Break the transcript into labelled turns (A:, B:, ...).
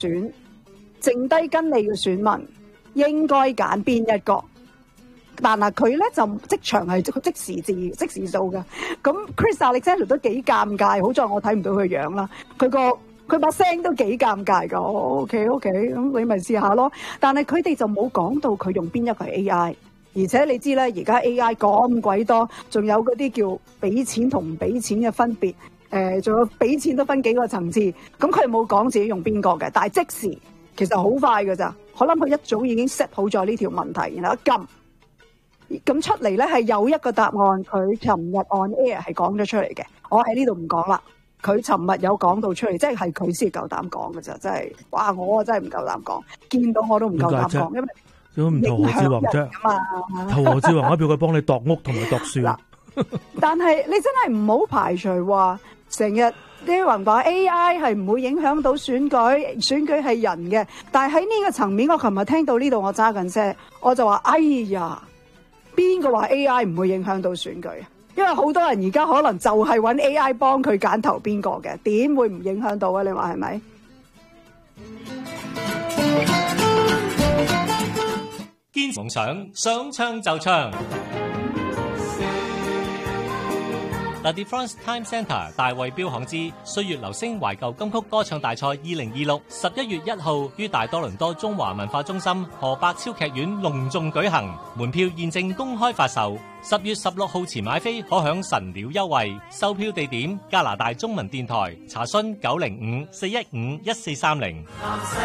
A: 選，剩低跟你嘅選民應該揀邊一個？但係佢咧就即場係即時做嘅。咁 Chris Alexander 都幾尷尬，好在我睇唔到佢樣啦。佢把聲都幾尷尬㗎。OK，咁你咪試下咯。但係佢哋就冇講到佢用邊一個 AI。而且你知咧，而家 AI 咁鬼多，仲有嗰啲叫俾錢同唔俾錢嘅分別。仲有俾錢都分幾個層次。咁佢冇講自己用邊個嘅，但係即時其實好快㗎咋。我諗佢一早已經 set 好咗呢條問題，然後一撳。咁出嚟咧係有一個答案，佢尋日 on air 係講咗出嚟嘅，我喺呢度唔講啦。佢尋日有講到出嚟，即係佢先夠膽講嘅咋，真係哇！我真係唔夠膽講，見到我都唔夠膽講，因為
B: 都唔同何志宏啫嘛。投何志宏一票佢幫你度屋同埋度樹。
A: 但係你真係唔好排除話，成日啲人話 AI 係唔會影響到選舉，選舉係人嘅。但係喺呢個層面，我琴日聽到呢度，我揸緊車，我就話：哎呀！邊個話 AI 唔會影響到選舉啊？因為好多人而家可能就係揾 AI 幫佢揀投邊個嘅，點會唔影響到啊？你話係咪？
C: 堅持夢想，想唱就唱。The DeFrance Time Centre 大衛標行之歲月留聲懷舊金曲歌唱大賽2026 11月1號於大多倫多中華文化中心何伯超劇院隆重舉行，門票現正公開發售。10月16號前買飛可享神鳥優惠，售票地點加拿大中文電台，查詢905-415-1430。